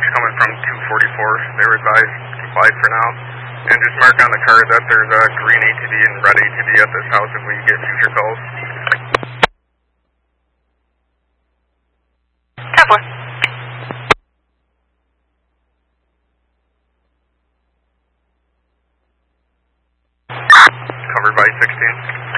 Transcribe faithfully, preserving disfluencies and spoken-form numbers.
coming from two forty-four. They're advised to comply for now. And just mark on the card that there's a green A T V and red A T V at this house if we get future calls. Temple. Covered by sixteen.